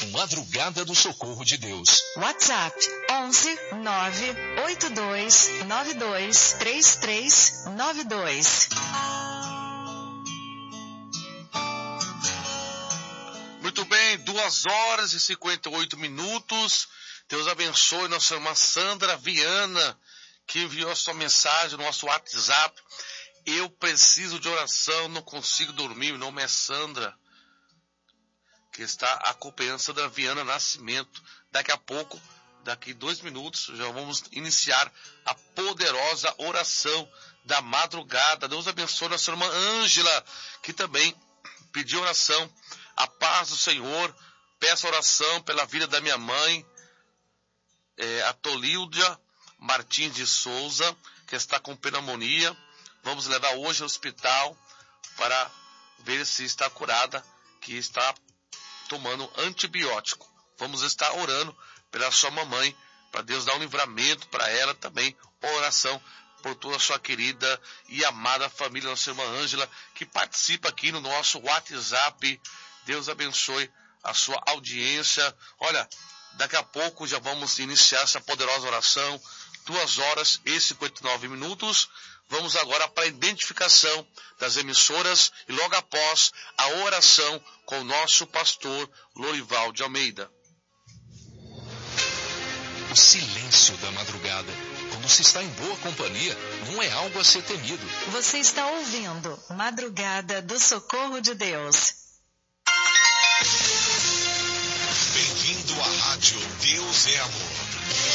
Madrugada do Socorro de Deus. WhatsApp 11 982 92 3392. Muito bem, 2h58. Deus abençoe nossa irmã Sandra Viana, que enviou a sua mensagem no nosso WhatsApp. Eu preciso de oração, não consigo dormir. Meu nome é Sandra, que está acompanhando Sandra Viana Nascimento. Daqui a pouco, daqui 2 minutos, já vamos iniciar a poderosa oração da madrugada. Deus abençoe nossa irmã Ângela, que também pediu oração. A paz do Senhor. Peço oração pela vida da minha mãe, a Tolídia Martins de Souza, que está com pneumonia. Vamos levar hoje ao hospital para ver se está curada, que está tomando antibiótico. Vamos estar orando pela sua mamãe, para Deus dar um livramento para ela também. Oração por toda a sua querida e amada família, nossa irmã Ângela, que participa aqui no nosso WhatsApp. Deus abençoe a sua audiência. Olha, daqui a pouco já vamos iniciar essa poderosa oração. 2h59. Vamos agora para a identificação das emissoras e logo após a oração com o nosso pastor Lorival de Almeida. O silêncio da madrugada, quando se está em boa companhia, não é algo a ser temido. Você está ouvindo Madrugada do Socorro de Deus. Bem-vindo à Rádio Deus é Amor.